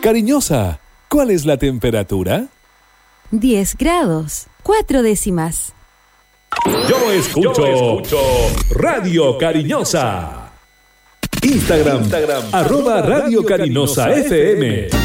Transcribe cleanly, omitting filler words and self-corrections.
Cariñosa, ¿cuál es la temperatura? 10 grados, 4 décimas. Yo escucho Radio Cariñosa. Instagram, @Radio Cariñosa FM.